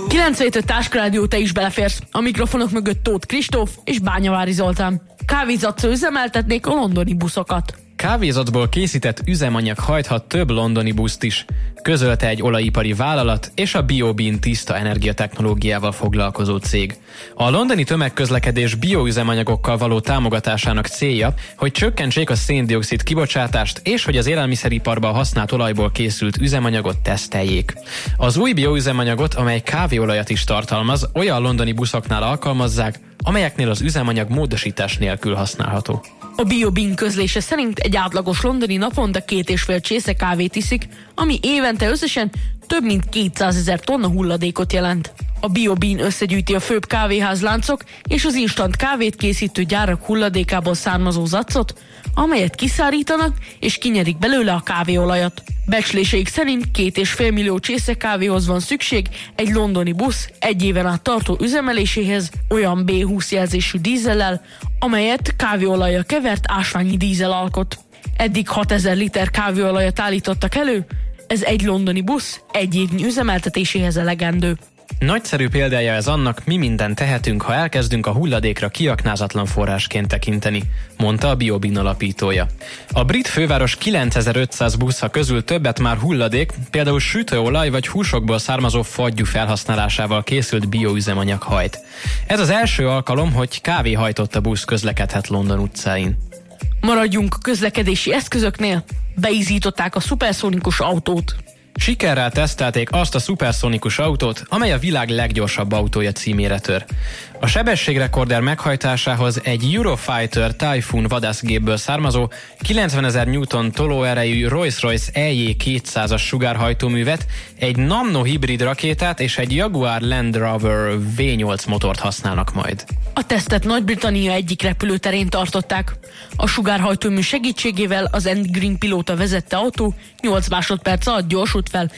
9-től Táskarádió, te is beleférsz. A mikrofonok mögött Tóth Kristóf és Bányavári Zoltán. Kávézatszó üzemeltetnék a londoni buszokat. Kávézatból készített üzemanyag hajthat több londoni buszt is, közölte egy olajipari vállalat és a BioBean tiszta energiatechnológiával foglalkozó cég. A londoni tömegközlekedés bioüzemanyagokkal való támogatásának célja, hogy csökkentsék a szén-dioxid kibocsátást és hogy az élelmiszeriparban használt olajból készült üzemanyagot teszteljék. Az új bioüzemanyagot, amely kávéolajat is tartalmaz, olyan londoni buszoknál alkalmazzák, amelyeknél az üzemanyag módosítás nélkül használható. A BioBean közlése szerint egy átlagos londoni naponta 2,5 csésze kávét iszik, ami évente összesen több mint 200 000 tonna hulladékot jelent. A BioBean összegyűjti a főbb kávéházláncok és az instant kávét készítő gyárak hulladékából származó zaccot, amelyet kiszárítanak és kinyerik belőle a kávéolajat. Becsléseik szerint 2,5 millió csésze kávéhoz van szükség egy londoni busz egy éven át tartó üzemeléséhez olyan B20 jelzésű dízellel, amelyet kávéolajjal kevert ásványi dízel alkot. Eddig 6000 liter kávéolajat állítottak elő, ez egy londoni busz egy évnyi üzemeltetéséhez elegendő. Nagyszerű példája ez annak, mi mindent tehetünk, ha elkezdünk a hulladékra kiaknázatlan forrásként tekinteni, mondta a BioBean alapítója. A brit főváros 9500 busza közül többet már hulladék, például sütőolaj vagy húsokból származó fagyú felhasználásával készült bioüzemanyag hajt. Ez az első alkalom, hogy kávéhajtott busz közlekedhet London utcáin. Maradjunk a közlekedési eszközöknél, beizították a szuperszónikus autót. Sikerrel tesztelték azt a szuperszonikus autót, amely a világ leggyorsabb autója címére tör. A sebességrekorder meghajtásához egy Eurofighter Typhoon vadászgépből származó 90 000 Newton tolóerejű Rolls-Royce EJ200-as sugárhajtóművet, egy Nano hibrid rakétát és egy Jaguar Land Rover V8 motort használnak majd. A tesztet Nagy-Britannia egyik repülőterén tartották. A sugárhajtómű segítségével az Andy Green pilóta vezette autó 8 másodperc alatt gyorsult fel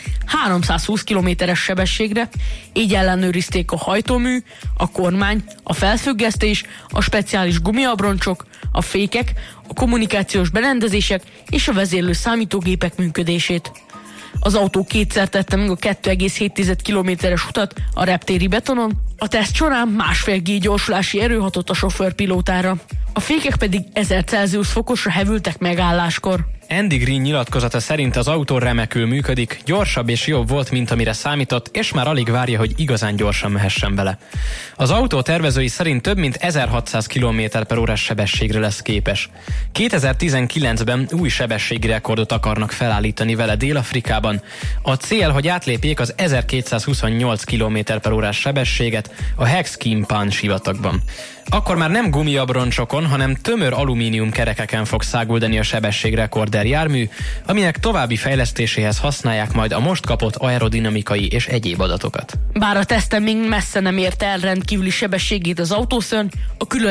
320 km-es sebességre, így ellenőrizték a hajtómű, a kormány, a felfüggesztés, a speciális gumiabroncsok, a fékek, a kommunikációs berendezések és a vezérlő számítógépek működését. Az autó kétszer tette meg a 2,7 kilométeres utat a reptéri betonon, a teszt során 1,5 G gyorsulási erő hatott a sofőrpilótára. A fékek pedig 1000 Celsius fokosra hevültek megálláskor. Andy Green nyilatkozata szerint az autó remekül működik, gyorsabb és jobb volt, mint amire számított, és már alig várja, hogy igazán gyorsan mehessen vele. Az autó tervezői szerint több mint 1600 km/h sebességre lesz képes. 2019-ben új sebességi rekordot akarnak felállítani vele Dél-Afrikában. A cél, hogy átlépjék az 1228 km/h sebességet a Hexkimpan sivatagban. Akkor már nem gumiabroncsokon, hanem tömör alumínium kerekeken fog száguldani a sebességrekorder jármű, aminek további fejlesztéséhez használják majd a most kapott aerodinamikai és egyéb adatokat. Bár a teszten még messze nem érte el rendkívüli sebességét az autószörny, a külön